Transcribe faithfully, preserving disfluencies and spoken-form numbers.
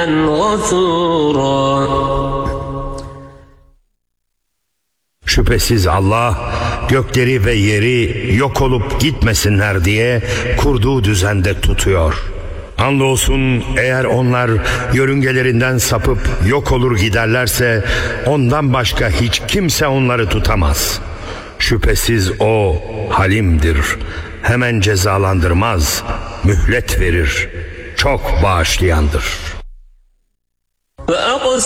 غفورا. Şüphesiz Allah gökleri ve yeri yok olup gitmesinler diye kurduğu düzende tutuyor. Andolsun eğer onlar yörüngelerinden sapıp yok olur giderlerse ondan başka hiç kimse onları tutamaz. Şüphesiz o halimdir, hemen cezalandırmaz, mühlet verir, çok bağışlayandır.